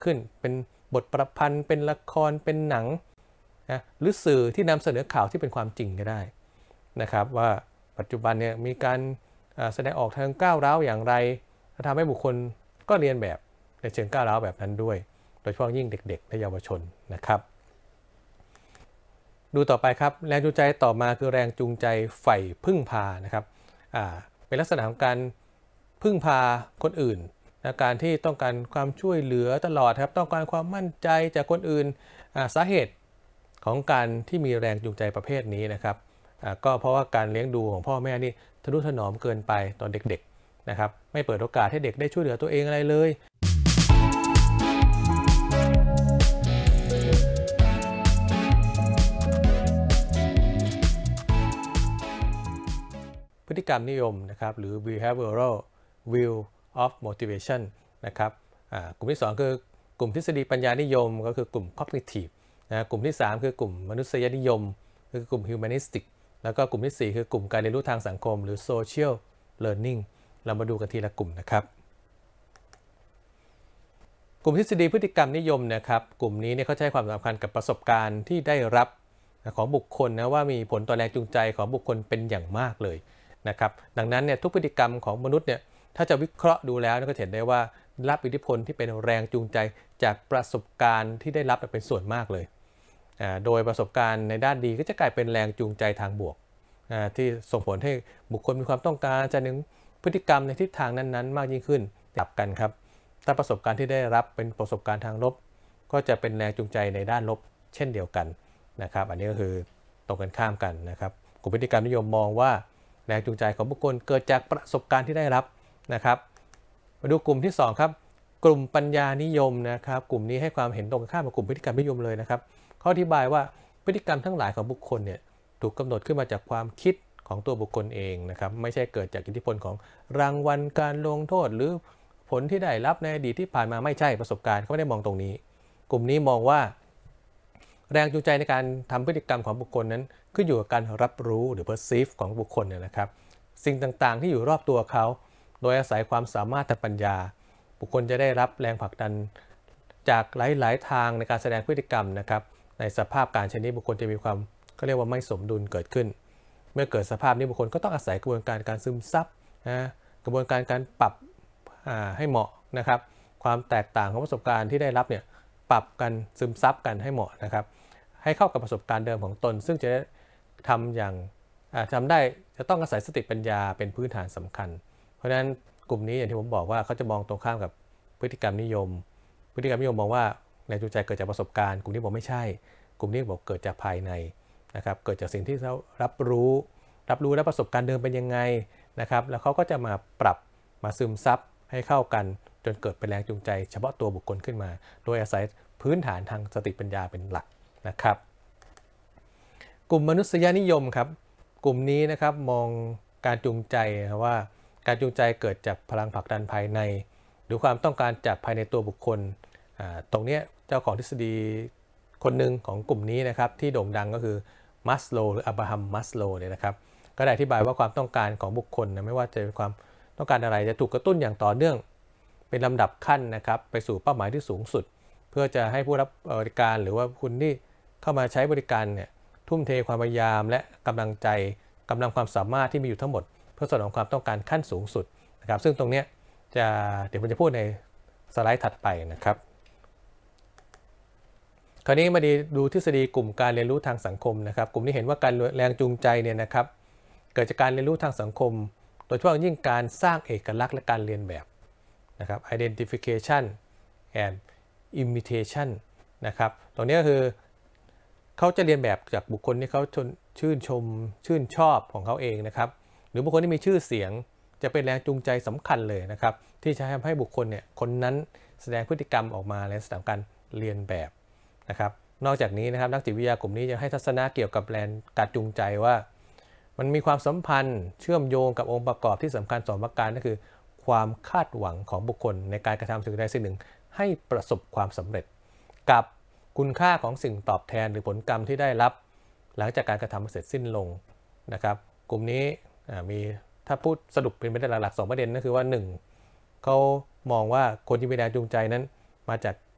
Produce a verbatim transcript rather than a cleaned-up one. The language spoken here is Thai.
ขึ้นเป็นบทประพันธ์เป็นละครเป็นหนังนะหรือสื่อที่นำเสนอข่าวที่เป็นความจริงก็ได้นะครับว่าปัจจุบันเนี่ยมีการแสดงออกทางก้าวร้าวอย่างไรทำให้บุคคลก็เรียนแบบในเชิงก้าวร้าวแบบนั้นด้วยโดยเฉพาะยิ่งเด็กๆและเยาวชนนะครับดูต่อไปครับแรงจูงใจต่อมาคือแรงจูงใจใฝ่พึ่งพานะครับเป็นลักษณะของการพึ่งพาคนอื่นนะการที่ต้องการความช่วยเหลือตลอดครับต้องการความมั่นใจจากคนอื่นสาเหตุของการที่มีแรงจูงใจประเภทนี้นะครับก็เพราะว่าการเลี้ยงดูของพ่อแม่นี่ทนุถนอมเกินไปตอนเด็กๆนะครับไม่เปิดโอกาสให้เด็กได้ช่วยเหลือตัวเองอะไรเลยพฤติกรรมนิยมนะครับหรือ behavioral view of motivation นะครับกลุ่มที่สองคือกลุ่มทฤษฎีปัญญานิยมก็คือกลุ่ม cognitive นะกลุ่มที่สามคือกลุ่มมนุษยนิยมคือกลุ่ม humanistic แล้วก็กลุ่มที่สี่คือกลุ่มการเรียนรู้ทางสังคมหรือ social learning เรามาดูกันทีละกลุ่มนะครับกลุ่มทฤษฎีพฤติกรรมนิยมนะครับกลุ่มนี้เนี่ยเขาให้ความสำคัญกับประสบการณ์ที่ได้รับของบุคคลนะว่ามีผลต่อแรงจูงใจของบุคคลเป็นอย่างมากเลยนะครับดังนั้นเนี่ยทุกพฤติกรรมของมนุษย์เนี่ยถ้าจะวิเคราะห์ดูแล้วก็เห็นได้ว่ารับอิทธิพลที่เป็นแรงจูงใจจากประสบการณ์ที่ได้รับเป็นส่วนมากเลยโดยประสบการณ์ในด้านดีก็จะกลายเป็นแรงจูงใจทางบวกที่ส่งผลให้บุคคลมีความต้องการจะนึงพฤติกรรมในทิศทางนั้นๆมากยิ่งขึ้นกลับกันครับถ้าประสบการณ์ที่ได้รับเป็นประสบการณ์ทางลบก็จะเป็นแรงจูงใจในด้านลบเช่นเดียวกันนะครับอันนี้ก็คือตรงกันข้ามกันนะครับกลุ่มพฤติกรรมนิยมมองว่าแรงจูงใจของบุคคลเกิดจากประสบการณ์ที่ได้รับนะครับมาดูกลุ่มที่สองครับกลุ่มปัญญานิยมนะครับกลุ่มนี้ให้ความเห็นตรงข้ามกับกลุ่มพฤติกรรมนิยมเลยนะครับเขาอธิบายว่าพฤติกรรมทั้งหลายของบุคคลเนี่ยถูกกำหนดขึ้นมาจากความคิดของตัวบุคคลเองนะครับไม่ใช่เกิดจากอิทธิพลของรางวัลการลงโทษหรือผลที่ได้รับในอดีตที่ผ่านมาไม่ใช่ประสบการณ์เขาไม่ได้มองตรงนี้กลุ่มนี้มองว่าแรงจูงใจในการทำพฤติกรรมของบุคคลนั้นขึ้นอยู่กับการรับรู้หรือ perceive ของบุคคลเนี่ยนะครับสิ่งต่างๆที่อยู่รอบตัวเขาโดยอาศัยความสามารถทางปัญญาบุคคลจะได้รับแรงผลักดันจากหลายๆทางในการแสดงพฤติกรรมนะครับในสภาพการเช่นนี้บุคคลจะมีความเขาเรียกว่าไม่สมดุลเกิดขึ้นเมื่อเกิดสภาพนี้บุคคลก็ต้องอาศัยกระบวนการการซึมซับนะกระบวนการการปรับให้เหมาะนะครับความแตกต่างของประสบการณ์ที่ได้รับเนี่ยปรับกันซึมซับกันให้เหมาะนะครับให้เข้ากับประสบการณ์เดิมของตนซึ่งจะทำอย่างทำได้จะต้องอาศัยสติปัญญาเป็นพื้นฐานสำคัญเพราะฉะนั้นกลุ่มนี้อย่างที่ผมบอกว่าเขาจะมองตรงข้ามกับพฤติกรรมนิยมพฤติกรรมนิยมมองว่าแรงจูงใจเกิดจากประสบการณ์กลุ่มนี้บอกไม่ใช่กลุ่มนี้บอกเกิดจากภายในนะครับเกิดจากสิ่งที่เขารับรู้รับรู้และประสบการณ์เดิมเป็นยังไงนะครับแล้วเขาก็จะมาปรับมาซึมซับให้เข้ากันจนเกิดเป็นแรงจูงใจเฉพาะตัวบุคคลขึ้นมาโดยอาศัยพื้นฐานทางสติปัญญาเป็นหลักนะครับกลุ่มมนุษยนิยมครับกลุ่มนี้นะครับมองการจูงใจว่าการจูงใจเกิดจากพลังผลักดันภายในหรือความต้องการจากภายในตัวบุคคลตรงนี้เจ้าของทฤษฎีคนหนึ่งของกลุ่มนี้นะครับที่โด่งดังก็คือมัสโลว์หรืออับราฮัมมัสโลว์เนี่ยนะครับก็ได้อธิบายว่าความต้องการของบุคคลนะไม่ว่าจะเป็นความต้องการอะไรจะถูกกระตุ้นอย่างต่อเนื่องเป็นลำดับขั้นนะครับไปสู่เป้าหมายที่สูงสุดเพื่อจะให้ผู้รับบริการหรือว่าคุณที่เข้ามาใช้บริการเนี่ยทุ่มเทความพยายามและกำลังใจกำลังความสามารถที่มีอยู่ทั้งหมดเพื่อสนองความต้องการขั้นสูงสุดนะครับซึ่งตรงนี้จะเดี๋ยวผมจะพูดในสไลด์ถัดไปนะครับคราวนี้มาดูทฤษฎีกลุ่มการเรียนรู้ทางสังคมนะครับกลุ่มนี้เห็นว่าการแรงจูงใจเนี่ยนะครับเกิดจากการเรียนรู้ทางสังคมโดยเฉพาะยิ่งการสร้างเอกลักษณ์และการเรียนแบบนะครับ identification and imitation นะครับตรงนี้ก็คือเขาจะเรียนแบบจากบุคคลที่เขาชื่นชมชื่นชอบของเขาเองนะครับหรือบุคคลที่มีชื่อเสียงจะเป็นแรงจูงใจสำคัญเลยนะครับที่จะทำให้บุคคลเนี่ยคนนั้นแสดงพฤติกรรมออกมาในสถานการณ์เรียนแบบนะครับนอกจากนี้นะครับนักจิตวิทยากลุ่มนี้ยังให้ทัศนะเกี่ยวกับแรงการจูงใจว่ามันมีความสัมพันธ์เชื่อมโยงกับองค์ประกอบที่สำคัญสองประการก็คือความคาดหวังของบุคคลในการกระทำสิ่งใดสิ่งหนึ่งให้ประสบความสำเร็จกับคุณค่าของสิ่งตอบแทนหรือผลกรรมที่ได้รับหลังจากการกระทำเสร็จสิ้นลงนะครับกลุ่มนี้มีถ้าพูดสรุปเป็นประเด็นหลักๆสองประเด็นก็คือว่าหนึ่งเขามองว่าคนที่มีแรงจูงใจนั้นมาจาก